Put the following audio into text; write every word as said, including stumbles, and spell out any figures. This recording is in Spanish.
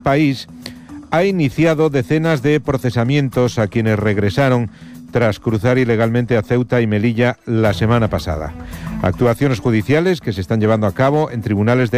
país ha iniciado decenas de procesamientos a quienes regresaron tras cruzar ilegalmente a Ceuta y Melilla la semana pasada. Actuaciones judiciales que se están llevando a cabo en tribunales de